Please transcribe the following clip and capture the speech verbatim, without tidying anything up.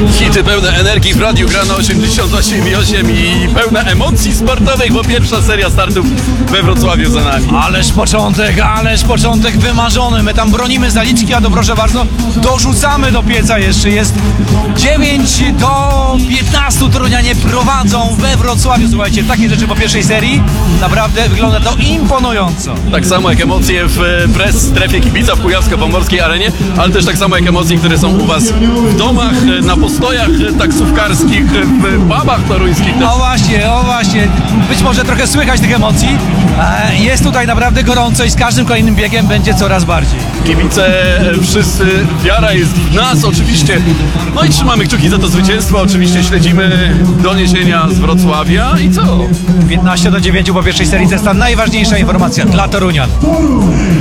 Hity pełne energii w Radiu Grano osiemdziesiąt osiem i osiem i pełne emocji sportowych, bo pierwsza seria startów we Wrocławiu za nami. Ależ początek, ależ początek wymarzony. My tam bronimy zaliczki, a to proszę bardzo, dorzucamy do pieca jeszcze. Jest dziewięć do piętnastu. Torunianie prowadzą we Wrocławiu. Słuchajcie, takie rzeczy po pierwszej serii. Naprawdę wygląda to imponująco. Tak samo jak emocje w press strefie kibica w Kujawsko-Pomorskiej Arenie, ale też tak samo jak emocje, które są u was w domach, na postojach taksówkarskich, w pubach toruńskich. O właśnie, o właśnie. Być może trochę słychać tych emocji. E, Jest tutaj naprawdę gorąco i z każdym kolejnym biegiem będzie coraz bardziej. Kibice wszyscy, wiara jest w nas oczywiście. No i trzymamy kciuki za to zwycięstwo. Oczywiście śledzimy doniesienia z Wrocławia i co? piętnaście do dziewięciu po pierwszej serii. To jest ta najważniejsza informacja dla Torunian.